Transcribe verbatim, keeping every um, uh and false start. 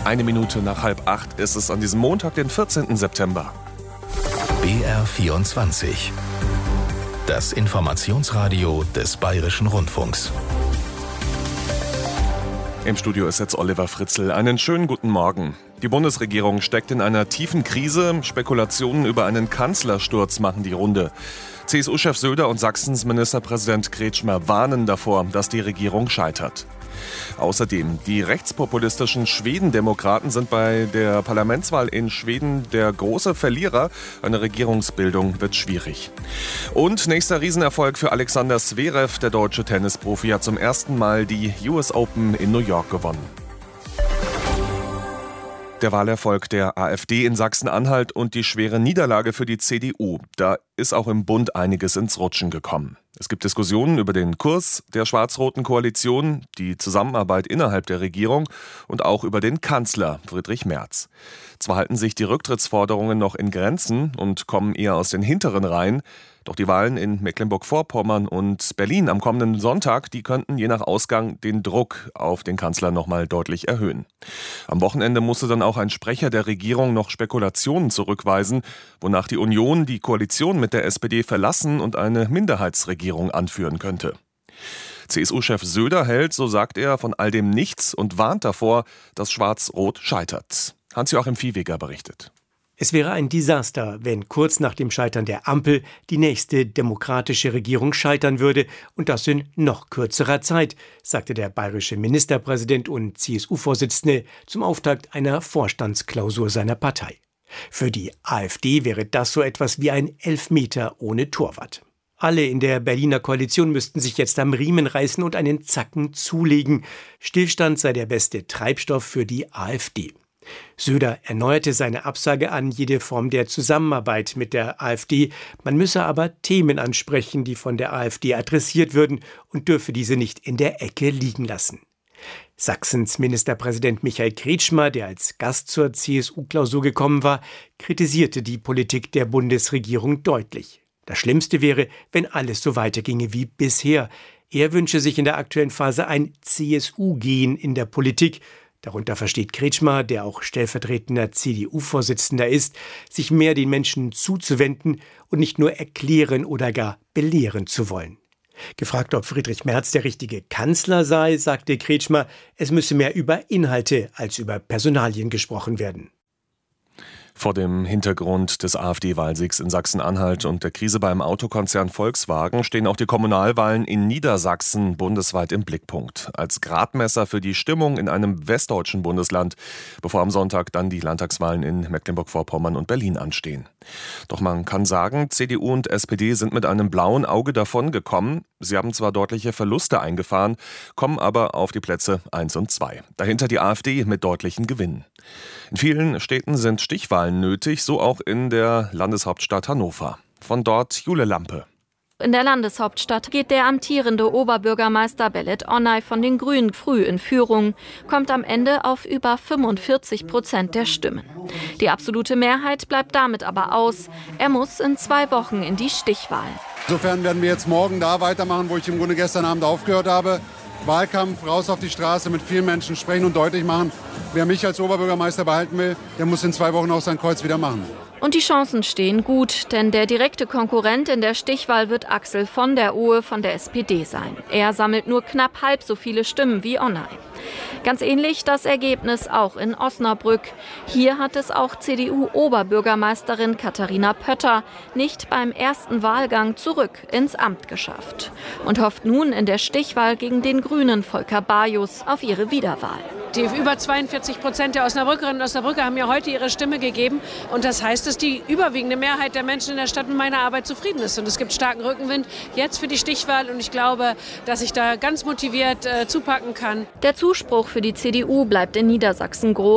Eine Minute nach halb acht ist es an diesem Montag, den vierzehnten September. B R vierundzwanzig. Das Informationsradio des Bayerischen Rundfunks. Im Studio ist jetzt Oliver Fritzl. Einen schönen guten Morgen. Die Bundesregierung steckt in einer tiefen Krise. Spekulationen über einen Kanzlersturz machen die Runde. C S U-Chef Söder und Sachsens Ministerpräsident Kretschmer warnen davor, dass die Regierung scheitert. Außerdem, die rechtspopulistischen Schwedendemokraten sind bei der Parlamentswahl in Schweden der große Verlierer. Eine Regierungsbildung wird schwierig. Und nächster Riesenerfolg für Alexander Zverev. Der deutsche Tennisprofi hat zum ersten Mal die U S Open in New York gewonnen. Der Wahlerfolg der AfD in Sachsen-Anhalt und die schwere Niederlage für die C D U. Da ist auch im Bund einiges ins Rutschen gekommen. Es gibt Diskussionen über den Kurs der schwarz-roten Koalition, die Zusammenarbeit innerhalb der Regierung und auch über den Kanzler Friedrich Merz. Zwar halten sich die Rücktrittsforderungen noch in Grenzen und kommen eher aus den hinteren Reihen, doch die Wahlen in Mecklenburg-Vorpommern und Berlin am kommenden Sonntag, die könnten je nach Ausgang den Druck auf den Kanzler nochmal deutlich erhöhen. Am Wochenende musste dann auch ein Sprecher der Regierung noch Spekulationen zurückweisen, wonach die Union die Koalition mit der S P D verlassen und eine Minderheitsregierung anführen könnte. C S U-Chef Söder hält, so sagt er, von all dem nichts und warnt davor, dass Schwarz-Rot scheitert. Hans-Joachim Viehweger berichtet. Es wäre ein Desaster, wenn kurz nach dem Scheitern der Ampel die nächste demokratische Regierung scheitern würde und das in noch kürzerer Zeit, sagte der bayerische Ministerpräsident und C S U-Vorsitzende zum Auftakt einer Vorstandsklausur seiner Partei. Für die AfD wäre das so etwas wie ein Elfmeter ohne Torwart. Alle in der Berliner Koalition müssten sich jetzt am Riemen reißen und einen Zacken zulegen. Stillstand sei der beste Treibstoff für die AfD. Söder erneuerte seine Absage an jede Form der Zusammenarbeit mit der AfD. Man müsse aber Themen ansprechen, die von der AfD adressiert würden und dürfe diese nicht in der Ecke liegen lassen. Sachsens Ministerpräsident Michael Kretschmer, der als Gast zur C S U-Klausur gekommen war, kritisierte die Politik der Bundesregierung deutlich. Das Schlimmste wäre, wenn alles so weiterginge wie bisher. Er wünsche sich in der aktuellen Phase ein C S U-Gen in der Politik. Darunter versteht Kretschmer, der auch stellvertretender C D U-Vorsitzender ist, sich mehr den Menschen zuzuwenden und nicht nur erklären oder gar belehren zu wollen. Gefragt, ob Friedrich Merz der richtige Kanzler sei, sagte Kretschmer, es müsse mehr über Inhalte als über Personalien gesprochen werden. Vor dem Hintergrund des AfD-Wahlsiegs in Sachsen-Anhalt und der Krise beim Autokonzern Volkswagen stehen auch die Kommunalwahlen in Niedersachsen bundesweit im Blickpunkt. Als Gradmesser für die Stimmung in einem westdeutschen Bundesland, bevor am Sonntag dann die Landtagswahlen in Mecklenburg-Vorpommern und Berlin anstehen. Doch man kann sagen, C D U und S P D sind mit einem blauen Auge davongekommen. Sie haben zwar deutliche Verluste eingefahren, kommen aber auf die Plätze eins und zwei. Dahinter die AfD mit deutlichen Gewinnen. In vielen Städten sind Stichwahlen nötig, so auch in der Landeshauptstadt Hannover. Von dort Jule Lampe. In der Landeshauptstadt geht der amtierende Oberbürgermeister Belet Onay von den Grünen früh in Führung, kommt am Ende auf über fünfundvierzig Prozent der Stimmen. Die absolute Mehrheit bleibt damit aber aus. Er muss in zwei Wochen in die Stichwahl. Insofern werden wir jetzt morgen da weitermachen, wo ich im Grunde gestern Abend aufgehört habe. Wahlkampf, raus auf die Straße, mit vielen Menschen sprechen und deutlich machen, wer mich als Oberbürgermeister behalten will, der muss in zwei Wochen auch sein Kreuz wieder machen. Und die Chancen stehen gut, denn der direkte Konkurrent in der Stichwahl wird Axel von der Ohe von der S P D sein. Er sammelt nur knapp halb so viele Stimmen wie Onay. Ganz ähnlich das Ergebnis auch in Osnabrück. Hier hat es auch C D U-Oberbürgermeisterin Katharina Pötter nicht beim ersten Wahlgang zurück ins Amt geschafft und hofft nun in der Stichwahl gegen den Grünen Volker Bajus auf ihre Wiederwahl. Die über zweiundvierzig Prozent der Osnabrückerinnen und Osnabrücker haben mir heute ihre Stimme gegeben. Und das heißt, dass die überwiegende Mehrheit der Menschen in der Stadt mit meiner Arbeit zufrieden ist. Und es gibt starken Rückenwind jetzt für die Stichwahl. Und ich glaube, dass ich da ganz motiviert äh, zupacken kann. Der Zuspruch für die C D U bleibt in Niedersachsen groß.